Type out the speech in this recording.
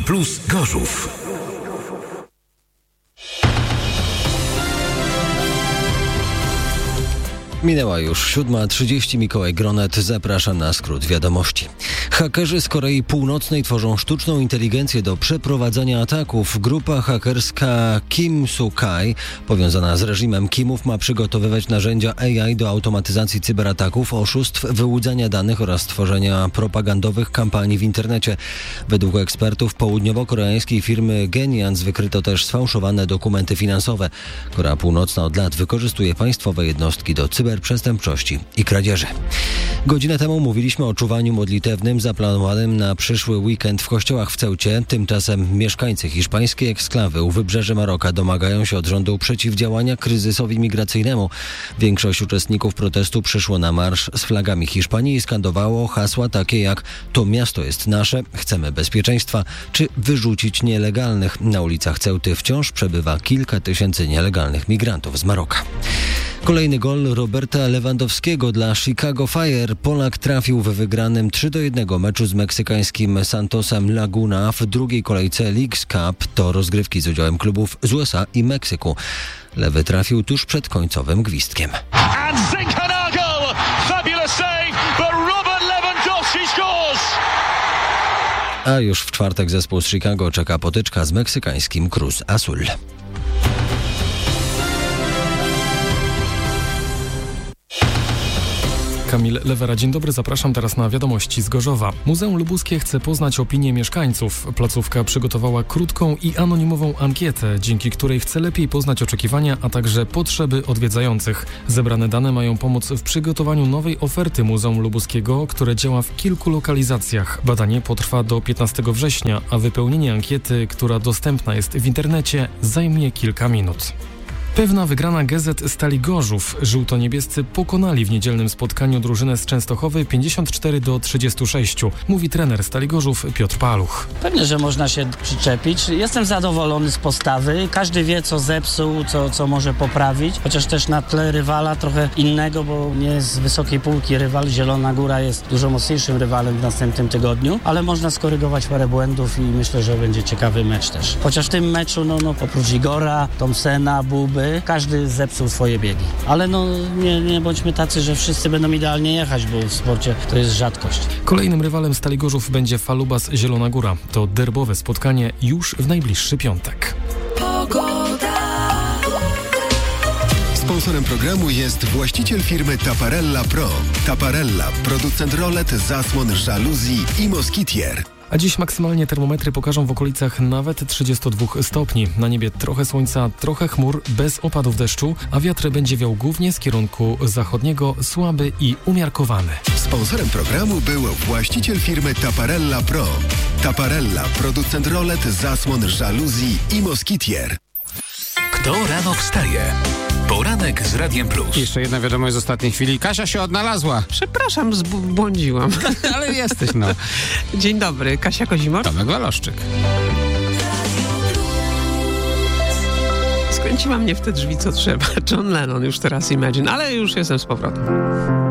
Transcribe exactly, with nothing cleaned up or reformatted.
Plus Gorzów. Minęła już siódma trzydzieści. Mikołaj Gronet zaprasza na skrót wiadomości. Hakerzy z Korei Północnej tworzą sztuczną inteligencję do przeprowadzania ataków. Grupa hakerska Kim Soo-kai, powiązana z reżimem Kimów, ma przygotowywać narzędzia A I do automatyzacji cyberataków, oszustw, wyłudzania danych oraz tworzenia propagandowych kampanii w internecie. Według ekspertów południowo-koreańskiej firmy Genians wykryto też sfałszowane dokumenty finansowe. Korea Północna od lat wykorzystuje państwowe jednostki do cyberprzestępczości i kradzieży. Godzinę temu mówiliśmy o czuwaniu modlitewnym zaplanowanym na przyszły weekend w kościołach w Ceucie. Tymczasem mieszkańcy hiszpańskiej eksklawy u wybrzeży Maroka domagają się od rządu przeciwdziałania kryzysowi migracyjnemu. Większość uczestników protestu przyszło na marsz z flagami Hiszpanii i skandowało hasła takie jak „To miasto jest nasze”, „Chcemy bezpieczeństwa” czy „Wyrzucić nielegalnych”. Na ulicach Ceuty wciąż przebywa kilka tysięcy nielegalnych migrantów z Maroka. Kolejny gol Roberta Lewandowskiego dla Chicago Fire. Polak trafił w wygranym trzy do jednego meczu z meksykańskim Santosem Laguna w drugiej kolejce Leagues Cup. To rozgrywki z udziałem klubów z U S A i Meksyku. Lewy trafił tuż przed końcowym gwizdkiem. A już w czwartek zespół z Chicago czeka potyczka z meksykańskim Cruz Azul. Kamil Lewera, dzień dobry, zapraszam teraz na wiadomości z Gorzowa. Muzeum Lubuskie chce poznać opinię mieszkańców. Placówka przygotowała krótką i anonimową ankietę, dzięki której chce lepiej poznać oczekiwania, a także potrzeby odwiedzających. Zebrane dane mają pomóc w przygotowaniu nowej oferty Muzeum Lubuskiego, które działa w kilku lokalizacjach. Badanie potrwa do piętnastego września, a wypełnienie ankiety, która dostępna jest w internecie, zajmie kilka minut. Pewna wygrana G Z Stali Gorzów. Żółto-niebiescy pokonali w niedzielnym spotkaniu drużynę z Częstochowy pięćdziesiąt cztery do trzydziestu sześciu. Mówi trener Stali Gorzów Piotr Paluch. Pewnie, że można się przyczepić. Jestem zadowolony z postawy. Każdy wie, co zepsuł, co, co może poprawić. Chociaż też na tle rywala trochę innego, bo nie jest z wysokiej półki rywal. Zielona Góra jest dużo mocniejszym rywalem w następnym tygodniu, ale można skorygować parę błędów i myślę, że będzie ciekawy mecz też. Chociaż w tym meczu, no, no oprócz Igora, Thompsona, Buby, każdy zepsuł swoje biegi. Ale no nie, nie bądźmy tacy, że wszyscy będą idealnie jechać, bo w sporcie to jest rzadkość. Kolejnym rywalem Stali Gorzów będzie Falubas Zielona Góra. To derbowe spotkanie już w najbliższy piątek. Pogoda. Sponsorem programu jest właściciel firmy Taparella Pro. Taparella, producent rolet, zasłon, żaluzji i moskitier. A dziś maksymalnie termometry pokażą w okolicach nawet trzydziestu dwóch stopni. Na niebie trochę słońca, trochę chmur, bez opadów deszczu, a wiatr będzie wiał głównie z kierunku zachodniego, słaby i umiarkowany. Sponsorem programu był właściciel firmy Taparella Pro. Taparella, producent rolet, zasłon, żaluzji i moskitier. Kto rano wstaje? Poranek z Radiem Plus. Jeszcze jedna wiadomość z ostatniej chwili. Kasia się odnalazła. Przepraszam, zbłądziłam. Ale jesteś, no. Dzień dobry, Kasia Kozimor. Tomek Waloszczyk. Skręciła mnie w te drzwi, co trzeba. John Lennon, już teraz Imagine, ale już jestem z powrotem.